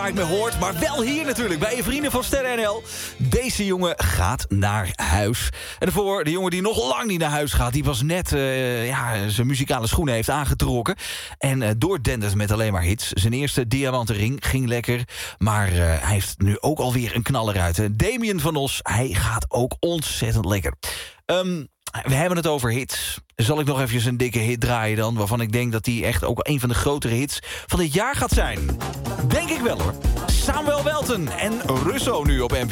ik me hoort. Maar wel hier natuurlijk, bij je vrienden van Sterren NL. Deze jongen gaat naar huis. En daarvoor de jongen die nog lang niet naar huis gaat. Die pas net zijn muzikale schoenen heeft aangetrokken. En doordendert met alleen maar hits. Zijn eerste diamanten ring ging lekker. Maar hij heeft nu ook alweer een knaller uit. Damien van Os, hij gaat ook ontzettend lekker. We hebben het over hits. Zal ik nog even een dikke hit draaien dan? Waarvan ik denk dat die echt ook een van de grotere hits van dit jaar gaat zijn. Denk ik wel hoor. Samuel Welten en Russo nu op NPO.